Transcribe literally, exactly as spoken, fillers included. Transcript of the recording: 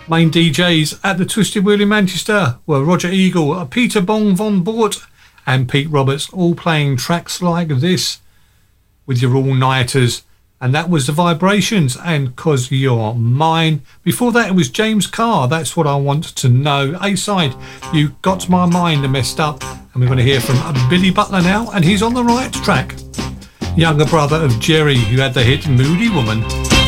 Main D Js at the Twisted Wheel in Manchester were Roger Eagle, Peter Bong von Bort and Pete Roberts, all playing tracks like this with your all-nighters. And that was The Vibrations and 'Cause You're Mine. Before that, it was James Carr, That's What I Want to Know. A-side, You Got My Mind Messed Up. And we're going to hear from Billy Butler now, and he's on the right track. Younger brother of Jerry, who had the hit Moody Woman.